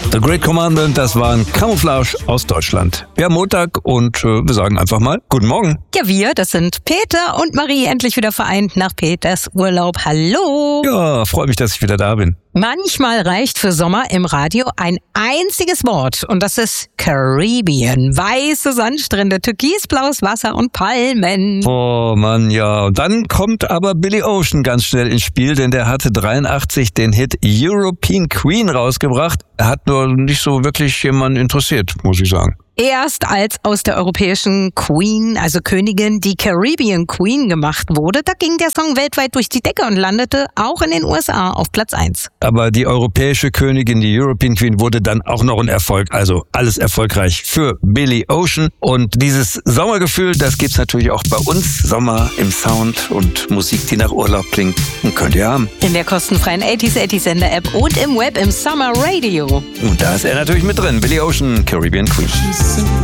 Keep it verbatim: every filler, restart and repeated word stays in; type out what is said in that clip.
The Great Commandment, das waren Camouflage aus Deutschland. Wir haben Montag und äh, wir sagen einfach mal Guten Morgen. Ja, wir, das sind Peter und Marie, endlich wieder vereint nach Peters Urlaub. Hallo! Ja, freue mich, dass ich wieder da bin. Manchmal reicht für Sommer im Radio ein einziges Wort und das ist Caribbean. Weiße Sandstrände, türkisblaues Wasser und Palmen. Oh Mann, ja. Und dann kommt aber Billy Ocean ganz schnell ins Spiel, denn der hatte dreiundachtzig den Hit European Queen rausgebracht. Er hat nur nicht so wirklich jemanden interessiert, muss ich sagen. Erst als aus der europäischen Queen, also Königin, die Caribbean Queen gemacht wurde, da ging der Song weltweit durch die Decke und landete auch in den U S A auf Platz eins. Aber die europäische Königin, die European Queen, wurde dann auch noch ein Erfolg. Also alles erfolgreich für Billy Ocean. Und dieses Sommergefühl, das gibt's natürlich auch bei uns. Sommer im Sound und Musik, die nach Urlaub klingt, könnt ihr haben. In der kostenfreien achtziger achtzig Sender App und im Web im Summer Radio. Und da ist er natürlich mit drin. Billy Ocean, Caribbean Queen.